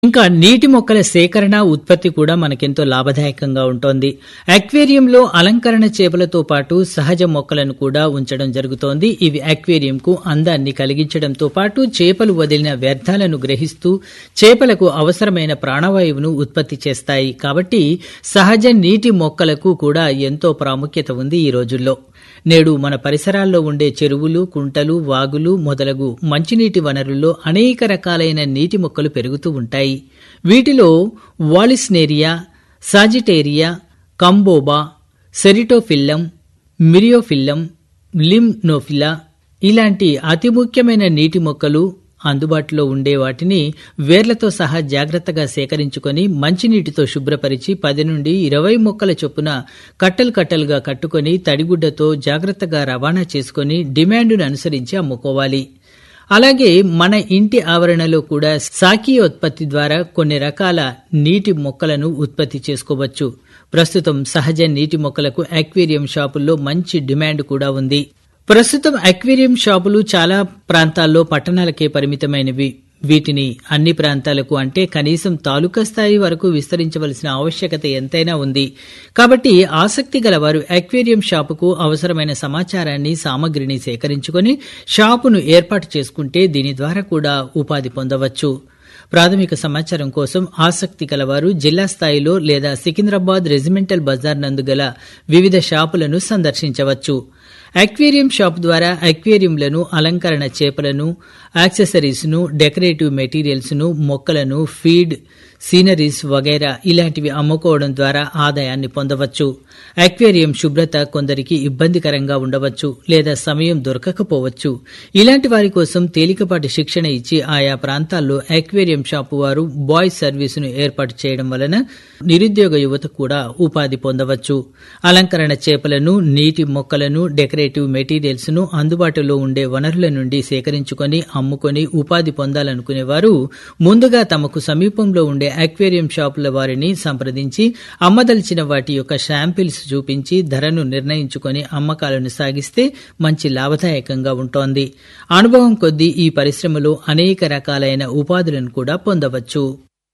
ఇంకా నీటి మొక్కల సేకరణ ఉత్పత్తి కూడా మనకెంతో లాభదాయకంగా ఉంటోంది. అక్వేరియంలో అలంకరణ చేపలతో పాటు సహజ మొక్కలను కూడా ఉంచడం జరుగుతోంది. ఇవి అక్వేరియంకు అందాన్ని కలిగించడంతో పాటు చేపలు వదిలిన వ్యర్థాలను గ్రహిస్తూ చేపలకు అవసరమైన ప్రాణవాయువును ఉత్పత్తి చేస్తాయి. కాబట్టి సహజ నీటి మొక్కలకు కూడా ఎంతో ప్రాముఖ్యత ఉంది ఈ రోజుల్లో. నేడు మన పరిసరాల్లో ఉండే చెరువులు, కుంటలు, వాగులు మొదలగు మంచినీటి వనరుల్లో అనేక రకాలైన నీటి మొక్కలు పెరుగుతూ ఉంటాయి. వీటిలో వాలిస్నేరియా, సాజిటేరియా, కంబోబా, సెరిటోఫిల్లం, మిరియోఫిల్లం, లిమ్నోఫిలా ఇలాంటి అతి ముఖ్యమైన నీటి మొక్కలు అందుబాటులో ఉండే వాటిని వేర్లతో సహా జాగ్రత్తగా సేకరించుకొని మంచినీటితో శుభ్రపరిచి 10 నుండి 20 మొక్కల చొప్పున కట్టలు కట్టలుగా కట్టుకొని తడిగుడ్డతో జాగ్రత్తగా రవాణా చేసుకుని డిమాండును అనుసరించి అమ్ముకోవాలి. అలాగే మన ఇంటి ఆవరణలో కూడా శాఖీయోత్పత్తి ద్వారా కొన్ని రకాల నీటి మొక్కలను ఉత్పత్తి చేసుకోవచ్చు. ప్రస్తుతం సహజ నీటి మొక్కలకు అక్వేరియం షాపుల్లో మంచి డిమాండ్ కూడా ఉంది. ప్రస్తుతం అక్వేరియం షాపులు చాలా ప్రాంతాల్లో పట్టణాలకే పరిమితమైనవి. వీటిని అన్ని ప్రాంతాలకు అంటే కనీసం తాలూకా స్థాయి వరకు విస్తరించవలసిన ఆవశ్యకత ఎంతైనా ఉంది. కాబట్టి ఆసక్తి గలవారు అక్వేరియం షాపుకు అవసరమైన సమాచారాన్ని, సామగ్రిని సేకరించుకొని షాపును ఏర్పాటు చేసుకుంటే దీని ద్వారా కూడా ఉపాధి పొందవచ్చు. ప్రాథమిక సమాచారం కోసం ఆసక్తి కలవారు జిల్లా స్థాయిలో లేదా సికింద్రాబాద్ రెజిమెంటల్ బజార్ నందు గల వివిధ షాపులను సందర్శించవచ్చు. అక్వేరియం షాప్ ద్వారా అక్వేరియంలను, అలంకరణ చేపలను, యాక్సెసరీస్ ను, డెకరేటివ్ మెటీరియల్స్ ను, మొక్కలను, ఫీడ్, సీనరీస్ వగైరా ఇలాంటివి అమ్ముకోవడం ద్వారా ఆదాయాన్ని పొందవచ్చు. అక్వేరియం శుభ్రత కొందరికి ఇబ్బందికరంగా ఉండవచ్చు లేదా సమయం దొరకకపోవచ్చు. ఇలాంటి వారి కోసం తేలికపాటి శిక్షణ ఇచ్చి ఆయా ప్రాంతాల్లో అక్వేరియం షాపు వారు బాయ్స్ సర్వీసును ఏర్పాటు చేయడం వలన నిరుద్యోగ యువత కూడా ఉపాధి పొందవచ్చు. అలంకరణ చేపలను, నీటి మొక్కలను, డెకరేటివ్ మెటీరియల్స్ ను అందుబాటులో ఉండే వనరుల నుండి సేకరించుకొని అమ్ముకొని ఉపాధి పొందాలనుకునేవారు ముందుగా తమకు సమీపంలో ఉండే అక్వేరియం షాపుల వారిని సంప్రదించి అమ్మదలిచిన వాటి యొక్క శాంపిల్స్ చూపించి ధరను నిర్ణయించుకొని అమ్మకాలను సాగిస్తే మంచి లాభదాయకంగా ఉంటోంది. అనుభవం కొద్దీ ఈ పరిశ్రమలో అనేక రకాలైన ఉపాధులను కూడా పొందవచ్చు.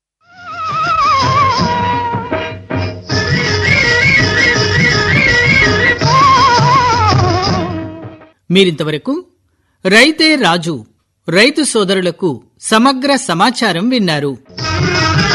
మీరింతవరకు రైతే రాజు రైతు సోదరులకు సమగ్ర సమాచారం విన్నారు.